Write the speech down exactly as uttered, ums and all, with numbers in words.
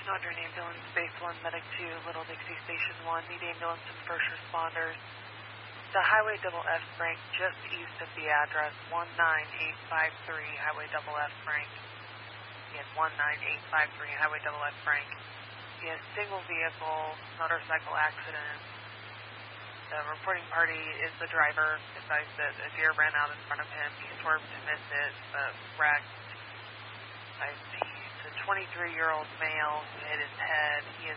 Northern Ambulance, Base one, Medic two, Little Dixie Station one, need ambulance and first responders. The Highway double F Frank, just east of the address, one nine eight five three, Highway double F Frank. Again, one nine eight five three, Highway double F Frank. He has single vehicle, motorcycle accident. The reporting party is the driver, decides that a deer ran out in front of him. He swerved to miss it, but wrecked. I see. He's a twenty-three-year-old male who hit his head. He is